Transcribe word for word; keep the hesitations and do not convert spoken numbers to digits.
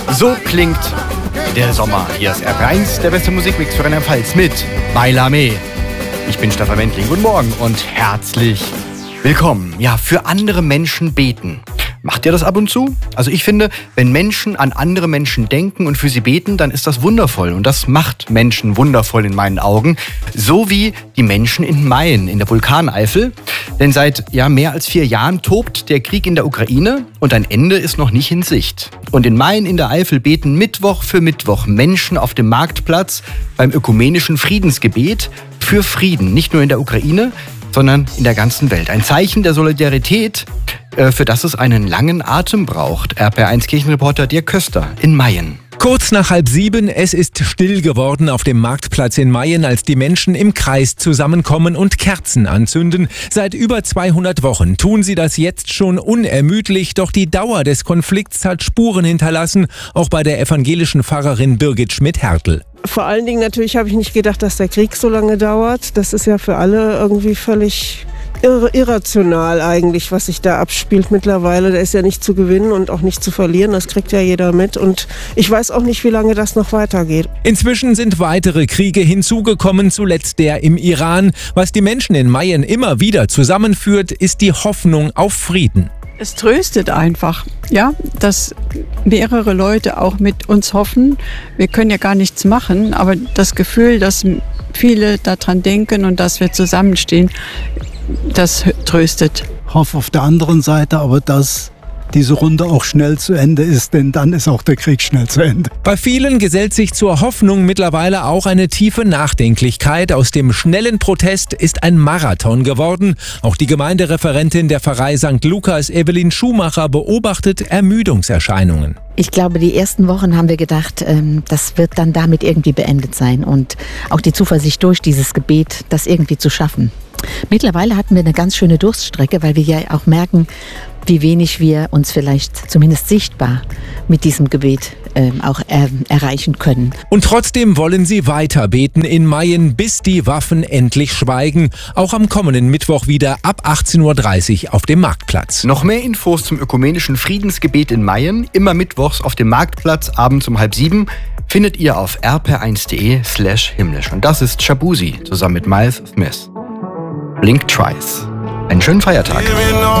So klingt der Sommer. Hier ist R P eins, der beste Musikmix für Rheinland-Pfalz mit Bailame. Ich bin Stefan Wendling. Guten Morgen und herzlich willkommen. Ja, für andere Menschen beten. Macht ihr das ab und zu? Also ich finde, wenn Menschen an andere Menschen denken und für sie beten, dann ist das wundervoll. Und das macht Menschen wundervoll in meinen Augen. So wie die Menschen in Mayen in der Vulkaneifel. Denn seit ja, mehr als vier Jahren tobt der Krieg in der Ukraine und ein Ende ist noch nicht in Sicht. Und in Mayen in der Eifel beten Mittwoch für Mittwoch Menschen auf dem Marktplatz beim ökumenischen Friedensgebet für Frieden. Nicht nur in der Ukraine, sondern in der ganzen Welt. Ein Zeichen der Solidarität, für das es einen langen Atem braucht. R P eins Kirchenreporter Dirk Köster in Mayen. Kurz nach halb sieben, es ist still geworden auf dem Marktplatz in Mayen, als die Menschen im Kreis zusammenkommen und Kerzen anzünden. Seit über zweihundert Wochen tun sie das jetzt schon unermüdlich, doch die Dauer des Konflikts hat Spuren hinterlassen, auch bei der evangelischen Pfarrerin Birgit Schmidt-Hertel. Vor allen Dingen natürlich habe ich nicht gedacht, dass der Krieg so lange dauert. Das ist ja für alle irgendwie völlig irr- irrational eigentlich, was sich da abspielt mittlerweile. Da ist ja nicht zu gewinnen und auch nicht zu verlieren. Das kriegt ja jeder mit. Und ich weiß auch nicht, wie lange das noch weitergeht. Inzwischen sind weitere Kriege hinzugekommen, zuletzt der im Iran. Was die Menschen in Mayen immer wieder zusammenführt, ist die Hoffnung auf Frieden. Es tröstet einfach, ja, dass mehrere Leute auch mit uns hoffen. Wir können ja gar nichts machen, aber das Gefühl, dass viele daran denken und dass wir zusammenstehen, das tröstet. Ich hoffe auf der anderen Seite aber, dass diese Runde auch schnell zu Ende ist, denn dann ist auch der Krieg schnell zu Ende. Bei vielen gesellt sich zur Hoffnung mittlerweile auch eine tiefe Nachdenklichkeit. Aus dem schnellen Protest ist ein Marathon geworden. Auch die Gemeindereferentin der Pfarrei Sankt Lukas, Evelyn Schumacher, beobachtet Ermüdungserscheinungen. Ich glaube, die ersten Wochen haben wir gedacht, das wird dann damit irgendwie beendet sein und auch die Zuversicht durch dieses Gebet, das irgendwie zu schaffen. Mittlerweile hatten wir eine ganz schöne Durststrecke, weil wir ja auch merken, wie wenig wir uns vielleicht zumindest sichtbar mit diesem Gebet äh, auch äh, erreichen können. Und trotzdem wollen sie weiter beten in Mayen, bis die Waffen endlich schweigen. Auch am kommenden Mittwoch wieder ab achtzehn Uhr dreißig auf dem Marktplatz. Noch mehr Infos zum ökumenischen Friedensgebet in Mayen, immer mittwochs auf dem Marktplatz, abends um halb sieben, findet ihr auf r p eins punkt de slash himmlisch. Und das ist Shabuzi zusammen mit Miles Smith. Blink Twice. Einen schönen Feiertag.